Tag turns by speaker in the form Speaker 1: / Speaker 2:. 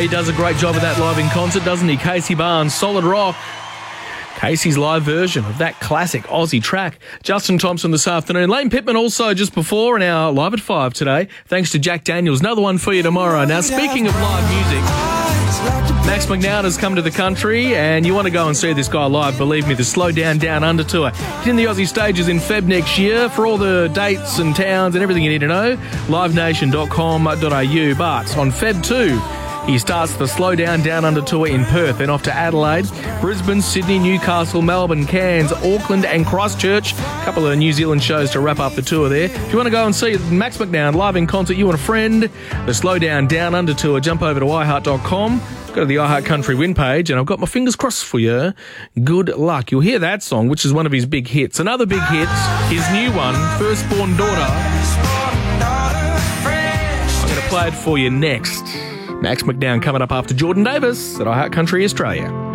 Speaker 1: he does a great job of that live in concert, doesn't he? Casey Barnes, Solid Rock. Casey's live version of that classic Aussie track. Justin Thompson this afternoon. Lane Pittman also just before, and our live at 5 today. Thanks to Jack Daniels. Another one for you tomorrow. Now, speaking of live music, Max McNown has come to the country, and you want to go and see this guy live, believe me, the Slow Down Down Under tour. He's in the Aussie stages in Feb next year. For all the dates and towns and everything you need to know, livenation.com.au. But on Feb 2, he starts the Slow Down Down Under tour in Perth, then off to Adelaide, Brisbane, Sydney, Newcastle, Melbourne, Cairns, Auckland and Christchurch. A couple of New Zealand shows to wrap up the tour there. If you want to go and see Max McNown live in concert, you and a friend, the Slow Down Down Under tour, jump over to iHeart.com. Go to the iHeart Country win page, and I've got my fingers crossed for you. Good luck. You'll hear that song, which is one of his big hits. Another big hit, his new one, Firstborn Daughter. I'm going to play it for you next. Max McNown coming up after Jordan Davis at iHeart Country Australia.